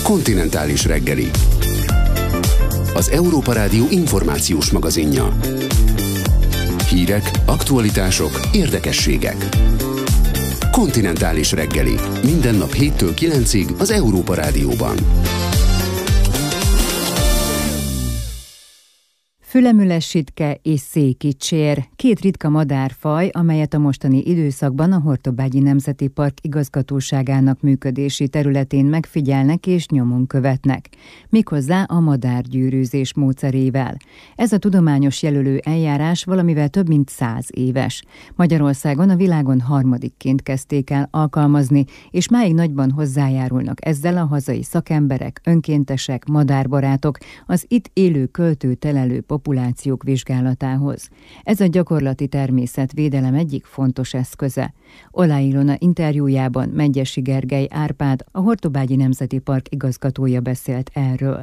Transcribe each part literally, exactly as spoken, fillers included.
Kontinentális reggeli. Az Európa Rádió információs magazinja. Hírek, aktualitások, érdekességek. Kontinentális reggeli. Minden nap héttől kilencig az Európa Rádióban. Fülemüles sitke és székicsér, két ritka madárfaj, amelyet a mostani időszakban a Hortobágyi Nemzeti Park igazgatóságának működési területén megfigyelnek és nyomon követnek, méghozzá a madárgyűrűzés módszerével. Ez a tudományos jelölő eljárás valamivel több mint száz éves. Magyarországon a világon harmadikként kezdték el alkalmazni, és máig nagyban hozzájárulnak ezzel a hazai szakemberek, önkéntesek, madárbarátok, az itt élő költő-telelő populációk vizsgálatához. Ez a gyakorlati természetvédelem egyik fontos eszköze. Olá Ilona interjújában Medgyessy Gergely Árpád, a Hortobágyi Nemzeti Park igazgatója beszélt erről.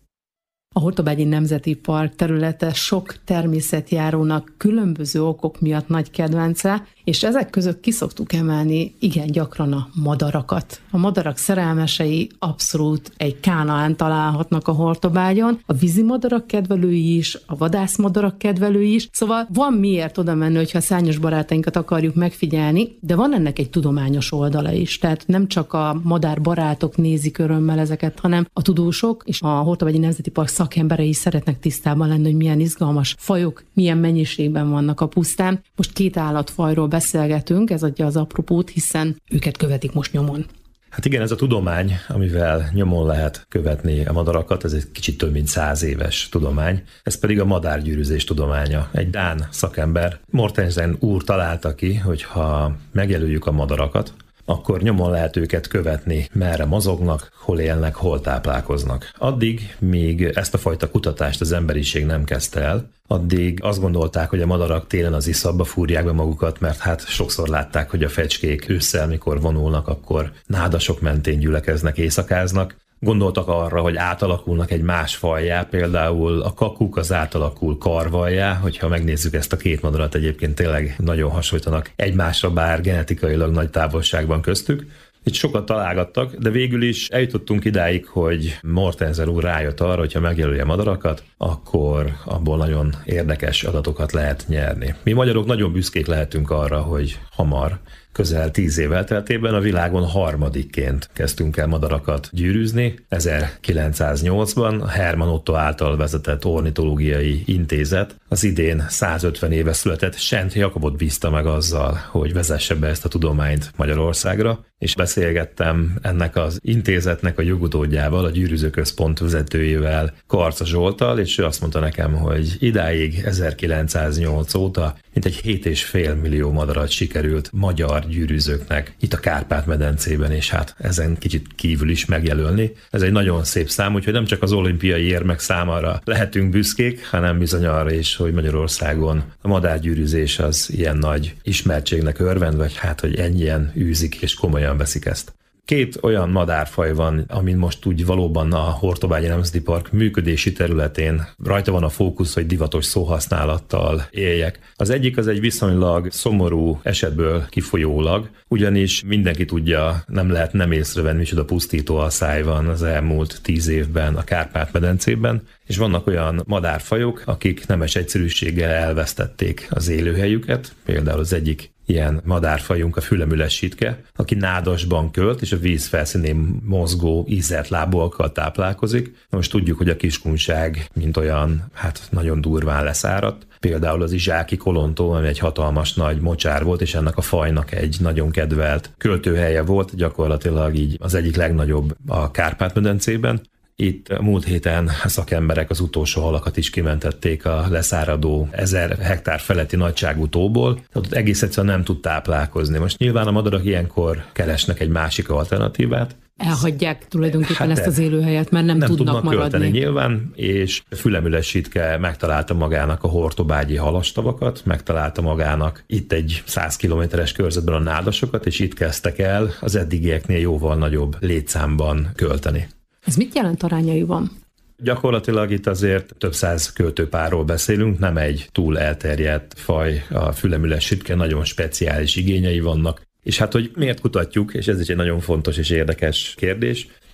A Hortobágyi Nemzeti Park területe sok természetjárónak különböző okok miatt nagy kedvence, és ezek között ki szoktuk emelni igen gyakran a madarakat. A madarak szerelmesei abszolút egy Kánaán találhatnak a Hortobágyon, a vízimadarak kedvelői is, a vadászmadarak kedvelői is, szóval van miért oda menni, hogyha a szárnyas barátainkat akarjuk megfigyelni, de van ennek egy tudományos oldala is, tehát nem csak a madárbarátok nézik örömmel ezeket, hanem a tudósok és a Hortobágyi Nemzeti Park szakemberei is szeretnek tisztában lenni, hogy milyen izgalmas fajok, milyen mennyiségben vannak a pusztán. Most két állatfajról beszélgetünk, ez adja az apropót, hiszen őket követik most nyomon. Hát igen, ez a tudomány, amivel nyomon lehet követni a madarakat, ez egy kicsit több mint száz éves tudomány. Ez pedig a madárgyűrűzés tudománya. Egy dán szakember, Mortensen úr találta ki, hogy ha megjelöljük a madarakat, akkor nyomon lehet őket követni, merre mozognak, hol élnek, hol táplálkoznak. Addig, míg ezt a fajta kutatást az emberiség nem kezdte el, addig azt gondolták, hogy a madarak télen az iszapba fúrják be magukat, mert hát sokszor látták, hogy a fecskék ősszel, mikor vonulnak, akkor nádasok mentén gyülekeznek, éjszakáznak. Gondoltak arra, hogy átalakulnak egy más fajjá, például a kakuk az átalakul karvajjá, hogyha megnézzük ezt a két madarat, egyébként tényleg nagyon hasonlítanak egymásra, bár genetikailag nagy távolságban köztük. Itt sokat találgattak, de végül is eljutottunk idáig, hogy Mortensen úr rájött arra, hogyha megjelölje madarakat, akkor abból nagyon érdekes adatokat lehet nyerni. Mi magyarok nagyon büszkék lehetünk arra, hogy hamar, közel tíz év elteltében a világon harmadikként kezdtünk el madarakat gyűrűzni. ezerkilencszáznyolcban a Hermann Otto által vezetett ornitológiai intézet az idén százötven éve született Szent Jakobot bízta meg azzal, hogy vezesse be ezt a tudományt Magyarországra, és beszélgettem ennek az intézetnek a jogutódjával, a Gyűrűzőközpont vezetőjével, Karca Zsolttal, és ő azt mondta nekem, hogy idáig ezerkilencszáznyolc óta mintegy hét és fél millió madarat sikerült magyar gyűrűzőknek itt a Kárpát-medencében, és hát ezen kicsit kívül is megjelölni. Ez egy nagyon szép szám, úgyhogy nem csak az olimpiai érmek számára lehetünk büszkék, hanem bizony arra is, hogy Magyarországon a madárgyűrűzés az ilyen nagy ismertségnek örvend, vagy hát, hogy ennyien űzik és komolyan veszik ezt. Két olyan madárfaj van, amin most úgy valóban a Hortobágyi Nemzeti Park működési területén rajta van a fókusz, hogy divatos szóhasználattal éljek. Az egyik az egy viszonylag szomorú esetből kifolyólag, ugyanis mindenki tudja, nem lehet nem észrevenni, micsoda pusztító asszály van az elmúlt tíz évben a Kárpát-medencében, és vannak olyan madárfajok, akik nemes egyszerűséggel elvesztették az élőhelyüket, például az egyik ilyen madárfajunk a fülemüles sitke, aki nádasban költ, és a víz felszínén mozgó ízelt lábúakkal táplálkozik. Most tudjuk, hogy a kiskunság, mint olyan, hát nagyon durván leszáradt. Például az izsáki kolontó, ami egy hatalmas nagy mocsár volt, és ennek a fajnak egy nagyon kedvelt költőhelye volt, gyakorlatilag így az egyik legnagyobb a Kárpát-medencében. Itt a múlt héten a szakemberek az utolsó halakat is kimentették a leszáradó ezer hektár feletti nagyságú tóból, tehát ott egész egyszerűen nem tud táplálkozni. Most nyilván a madarak ilyenkor keresnek egy másik alternatívát. Elhagyják tulajdonképpen hát ezt az élőhelyet, mert nem, nem tudnak, tudnak maradni. Költeni nyilván, és fülemüles sitke megtalálta magának a hortobágyi halastavakat, megtalálta magának itt egy száz kilométeres körzetben a nádasokat, és itt kezdtek el az eddigieknél jóval nagyobb létszámban költeni. Ez mit jelent arányaiban? Gyakorlatilag itt azért több száz költőpárról beszélünk, nem egy túl elterjedt faj, a fülemüles sitke, nagyon speciális igényei vannak. És hát, hogy miért kutatjuk, és ez is egy nagyon fontos és érdekes kérdés,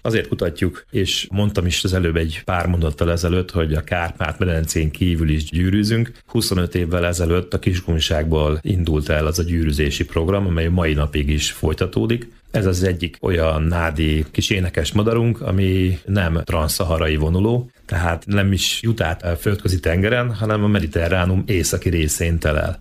Azért kutatjuk, és mondtam is az előbb egy pár mondattal ezelőtt, hogy a Kárpát-medencén kívül is gyűrűzünk. huszonöt évvel ezelőtt a Kiskunságból indult el az a gyűrűzési program, amely mai napig is folytatódik. Ez az egyik olyan nádi kis énekes madarunk, ami nem transzszaharai vonuló, tehát nem is jut át a földközi tengeren, hanem a mediterránum északi részén telel.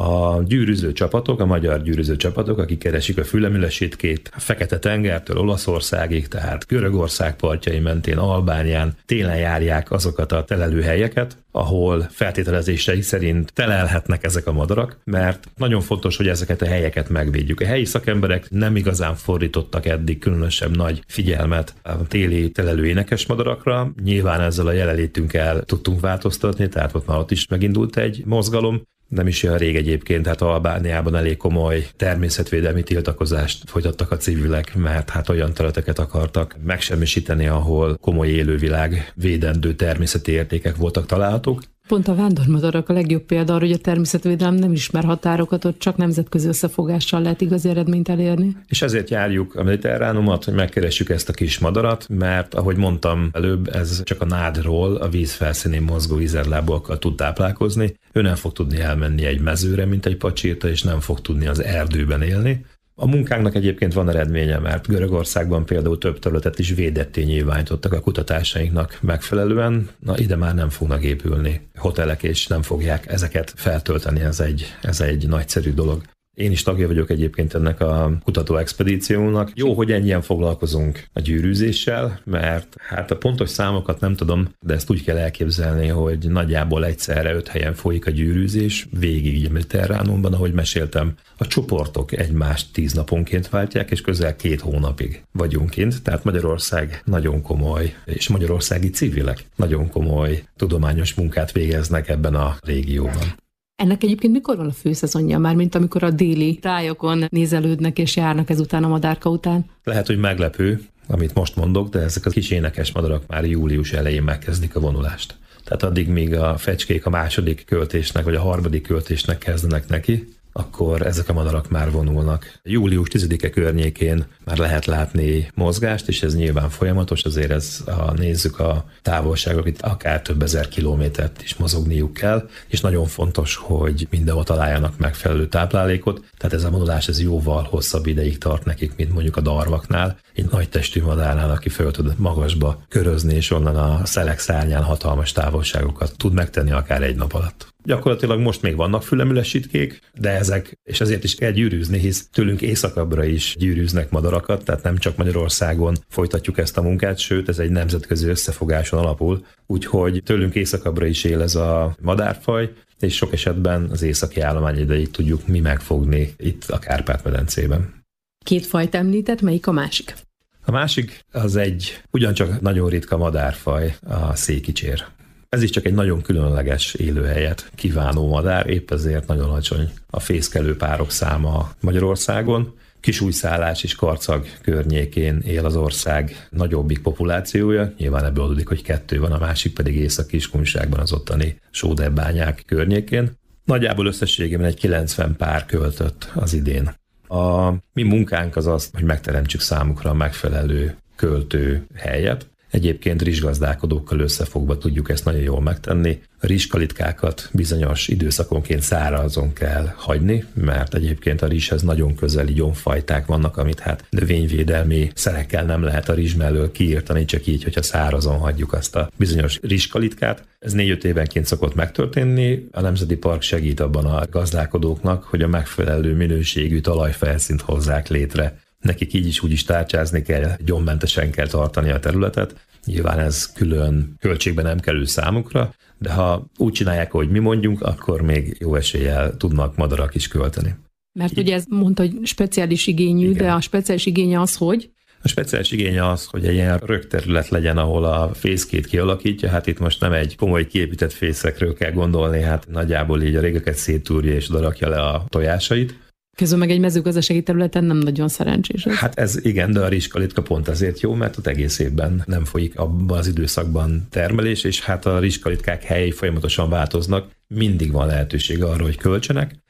A gyűrűző csapatok, a magyar gyűrűző csapatok, akik keresik a Fülemüle-sítkét, a Fekete-tengertől Olaszországig, tehát Görögország partjai mentén, Albánián télen járják azokat a telelőhelyeket, ahol feltételezései szerint telelhetnek ezek a madarak, mert nagyon fontos, hogy ezeket a helyeket megvédjük. A helyi szakemberek nem igazán fordítottak eddig különösebb nagy figyelmet a téli telelő énekes madarakra. Nyilván ezzel a jelenlétünkkel tudtunk változtatni, tehát ott már ott is megindult egy mozgalom. Nem is olyan rég egyébként, hát Albániában elég komoly természetvédelmi tiltakozást folytattak a civilek, mert hát olyan területeket akartak megsemmisíteni, ahol komoly élővilág, védendő természeti értékek voltak találhatók. Pont a vándormadarak a legjobb példa arra, hogy a természetvédelem nem ismer határokat, ott csak nemzetközi összefogással lehet igazi eredményt elérni. És ezért járjuk a mediterránumot, hogy megkeressük ezt a kis madarat, mert ahogy mondtam előbb, ez csak a nádról, a víz felszínén mozgó ízeltlábúakkal tud táplálkozni. Ő nem fog tudni elmenni egy mezőre, mint egy pacsirta, és nem fog tudni az erdőben élni. A munkánknak egyébként van eredménye, mert Görögországban például több területet is védetté nyilvánítottak a kutatásainknak megfelelően. Na, ide már nem fognak épülni hotelek, és nem fogják ezeket feltölteni, ez egy, ez egy nagyszerű dolog. Én is tagja vagyok egyébként ennek a kutatóexpedíciónak. Jó, hogy ennyien foglalkozunk a gyűrűzéssel, mert hát a pontos számokat nem tudom, de ezt úgy kell elképzelni, hogy nagyjából egyszerre öt helyen folyik a gyűrűzés, végig így a Mediterránumban, ahogy meséltem. A csoportok egymást tíz naponként váltják, és közel két hónapig vagyunk kint, tehát Magyarország nagyon komoly, és magyarországi civilek nagyon komoly tudományos munkát végeznek ebben a régióban. Ennek egyébként mikor van a főszezonja már, mint amikor a déli tájokon nézelődnek és járnak ezután a madárka után? Lehet, hogy meglepő, amit most mondok, de ezek a kis énekes madarak már július elején megkezdik a vonulást. Tehát addig, míg a fecskék a második költésnek, vagy a harmadik költésnek kezdenek neki, akkor ezek a madarak már vonulnak. Július tizedike környékén már lehet látni mozgást, és ez nyilván folyamatos, azért ez, ha nézzük a távolságok, itt akár több ezer kilométert is mozogniuk kell, és nagyon fontos, hogy mindenhol találjanak megfelelő táplálékot, tehát ez a vonulás ez jóval hosszabb ideig tart nekik, mint mondjuk a darvaknál, egy nagy testű madárnál, aki föl tud magasba körözni, és onnan a szelek szárnyán hatalmas távolságokat tud megtenni akár egy nap alatt. Gyakorlatilag most még vannak Fülemüle-sítkék, de ezek, és ezért is kell gyűrűzni, hisz tőlünk északabbra is gyűrűznek madarakat, tehát nem csak Magyarországon folytatjuk ezt a munkát, sőt ez egy nemzetközi összefogáson alapul, úgyhogy tőlünk északabbra is él ez a madárfaj, és sok esetben az északi állományidejét tudjuk mi megfogni itt a Kárpát-medencében. Két fajt említett, melyik a másik? A másik az egy ugyancsak nagyon ritka madárfaj, a székicsér. Ez is csak egy nagyon különleges élőhelyet kívánó madár, épp ezért nagyon alacsony a fészkelő párok száma Magyarországon. Kisújszállás és Karcag környékén él az ország nagyobbik populációja, nyilván ebből adódik, hogy kettő van, a másik pedig Észak-Kiskunságban, az ottani Sóderbányák környékén. Nagyjából összességében egy kilencven pár költött az idén. A mi munkánk az az, hogy megteremtsük számukra a megfelelő költő helyet. Egyébként rizsgazdálkodókkal összefogva tudjuk ezt nagyon jól megtenni. A rizskalitkákat bizonyos időszakonként szárazon kell hagyni, mert egyébként a rizshez nagyon közeli gyomfajták vannak, amit hát növényvédelmi szerekkel nem lehet a rizs mellől kiírtani, csak így, hogyha szárazon hagyjuk azt a bizonyos rizskalitkát. Ez négy-öt évenként szokott megtörténni. A Nemzeti Park segít abban a gazdálkodóknak, hogy a megfelelő minőségű talajfelszínt hozzák létre. Nekik így is úgy is tárcsázni kell, gyommentesen kell tartani a területet. Nyilván ez külön költségben nem kerül számukra, de ha úgy csinálják, hogy mi mondjunk, akkor még jó eséllyel tudnak madarak is költeni. Mert ugye ez mondta, hogy speciális igényű, igen. De a speciális igénye az, hogy? A speciális igénye az, hogy egy ilyen rögterület legyen, ahol a fészkét kialakítja. Hát itt most nem egy komoly kiépített fészekről kell gondolni, hát nagyjából így a régeket széttúrja és odarakja le a tojásait. Közben meg egy mezőgazdasági területen nem nagyon szerencsés. Ez. Hát ez igen, de a rizskalitka pont azért jó, mert ott egész évben nem folyik abban az időszakban termelés, és hát a rizskalitkák helyei folyamatosan változnak, mindig van lehetőség arra, hogy költsenek,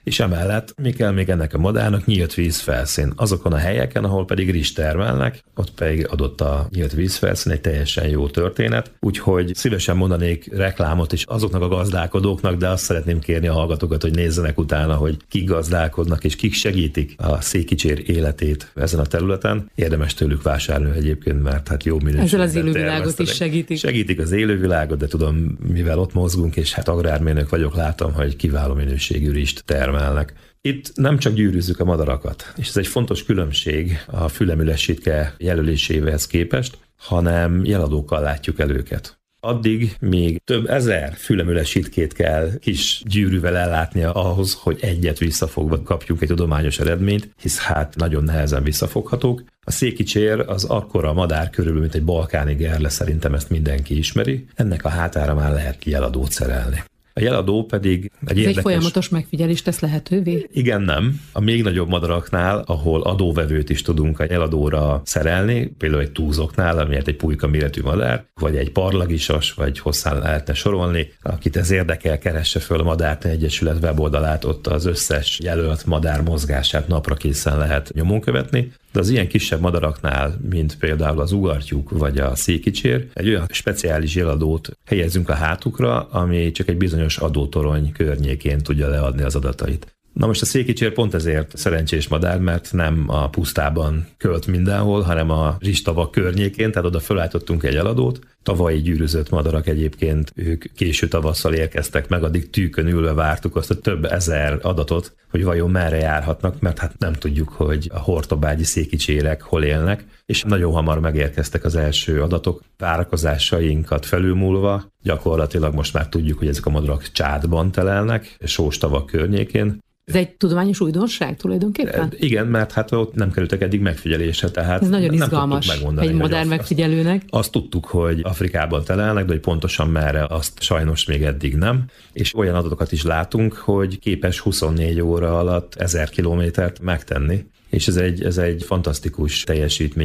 És emellett mi kell még ennek a madárnak? Nyílt vízfelszín. Azokon a helyeken, ahol pedig rizst termelnek, ott pedig adott a nyílt vízfelszín, egy teljesen jó történet. Úgyhogy szívesen mondanék reklámot is azoknak a gazdálkodóknak, de azt szeretném kérni a hallgatókat, hogy nézzenek utána, hogy kik gazdálkodnak és kik segítik a székicsér életét ezen a területen. Érdemes tőlük vásárolni egyébként, mert hát jó minőségben ezzel az élővilágot is segítik. Segítik az élővilágot, de tudom, mivel ott mozgunk, és hát agrármérnök vagyok, látom, hogy kiváló minőségű rizst termelnek. Itt nem csak gyűrűzzük a madarakat, és ez egy fontos különbség a fülemülesítke jelöléséhez képest, hanem jeladókkal látjuk el őket. Addig még több ezer fülemülesítkét kell kis gyűrűvel ellátnia ahhoz, hogy egyet visszafogva kapjunk egy tudományos eredményt, hisz hát nagyon nehezen visszafoghatók. A székicsér az akkora madár körülbelül, mint egy balkáni gerle, szerintem ezt mindenki ismeri. Ennek a hátára már lehet jeladót szerelni. A jeladó pedig egy Ez érdekes... egy folyamatos megfigyelést tesz lehetővé? Igen, nem. A még nagyobb madaraknál, ahol adóvevőt is tudunk a jeladóra szerelni, például egy túzoknál, amiért egy pulyka méretű madár, vagy egy parlagisas, vagy hosszán lehetne sorolni. Akit ez érdekel, keresse föl a Madártani Egyesület weboldalát, ott az összes jelölt madár mozgását napra készen lehet nyomon követni. De az ilyen kisebb madaraknál, mint például az ugartyúk vagy a székicsér, egy olyan speciális jeladót helyezünk a hátukra, ami csak egy bizonyos adótorony környékén tudja leadni az adatait. Na most a székicsér pont ezért szerencsés madár, mert nem a pusztában költ mindenhol, hanem a rizstavak környékén, tehát oda felállítottunk egy eladót. Tavalyi gyűrűzött madarak egyébként, ők késő tavasszal érkeztek meg, addig tűkön ülve vártuk azt a több ezer adatot, hogy vajon merre járhatnak, mert hát nem tudjuk, hogy a hortobágyi székicsérek hol élnek, és nagyon hamar megérkeztek az első adatok, várakozásainkat felülmúlva. Gyakorlatilag most már tudjuk, hogy ezek a madarak Csádban telelnek, sós tavak környékén. Ez egy tudományos újdonság tulajdonképpen? Igen, mert hát ott nem kerültek eddig megfigyelésre, tehát ez nagyon nem izgalmas megmondani, egy madár megfigyelőnek. Azt, azt tudtuk, hogy Afrikában telelnek, de hogy pontosan merre, azt sajnos még eddig nem. És olyan adatokat is látunk, hogy képes huszonnégy óra alatt ezer kilométert megtenni, és ez egy, ez egy fantasztikus teljesítmény.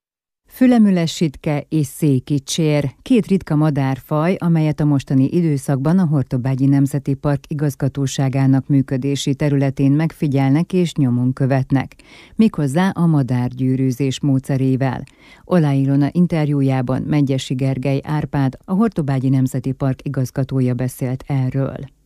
Fülemülesítke és székicsér, két ritka madárfaj, amelyet a mostani időszakban a Hortobágyi Nemzeti Park igazgatóságának működési területén megfigyelnek és nyomon követnek, méghozzá a madárgyűrűzés módszerével. Olá Ilona interjújában Medgyessy Gergely Árpád, a Hortobágyi Nemzeti Park igazgatója beszélt erről.